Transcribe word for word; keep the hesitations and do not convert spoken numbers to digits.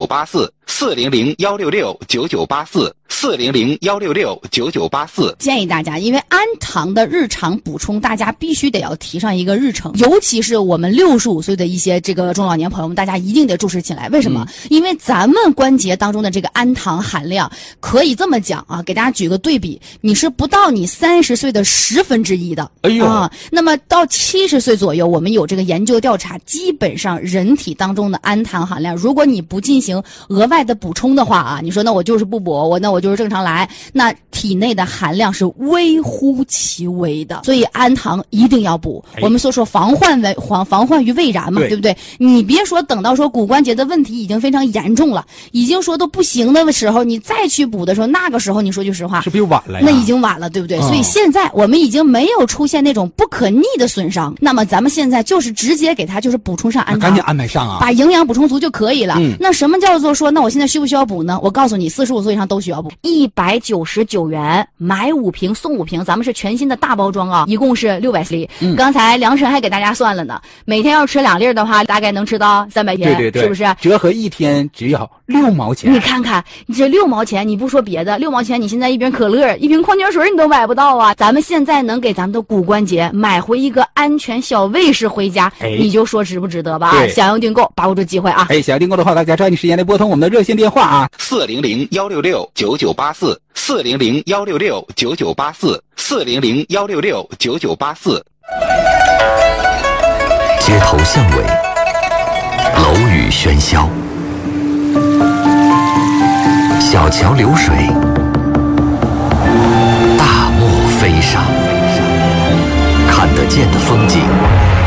八四四零零幺六六九九八四四零零幺六六九九八四。 建议大家，因为氨糖的日常补充，大家必须得要提上一个日程，尤其是我们六十五岁的一些这个中老年朋友们，大家一定得重视起来。为什么？嗯、因为咱们关节当中的这个氨糖含量，可以这么讲啊，给大家举个对比，你是不到你三十岁的十分之一的。 哎呦啊，那么到七十岁左右，我们有这个研究调查，基本上人体当中的氨糖含量，如果你不进行额外的补充的话啊，你说那我就是不补，我那我就是正常来，那体内的含量是微乎其微的，所以氨糖一定要补。哎、我们所说防患为防防患于未然嘛， 对, 对不对？你别说等到说骨关节的问题已经非常严重了，已经说都不行的时候，你再去补的时候，那个时候你说句实话， 是不是晚了呀？ 那已经晚了，对不对？ 哦、 所以现在我们已经没有出现那种不可逆的损伤，那么咱们现在就是直接给它就是补充上氨糖， 赶紧安排上啊， 把营养补充足就可以了。 嗯、 那什么叫做说，那我现在需不需要补呢？我告诉你，四十五岁以上都需要补，一百九十九元买五瓶送五瓶，咱们是全新的大包装啊，一共是六百四粒。嗯、刚才梁晨还给大家算了呢，每天要吃两粒的话，大概能吃到三百天， 对对对， 是不是？ 折合一天只要六毛钱。 你看看，你这六毛钱，你不说别的，六毛钱你现在一瓶可乐、一瓶矿泉水你都买不到啊！咱们现在能给咱们的骨关节买回一个安全小卫士回家，哎、你就说值不值得吧？想要订购，把握住机会啊！ 哎，想要订购的话，大家抓紧时间来拨通我们的热线电话啊， 四零零幺六六九九八四，四零零幺六六九九八四，四零零幺六六九九八四。 街头巷尾，楼宇喧嚣，小桥流水，大漠飞沙，看得见的风景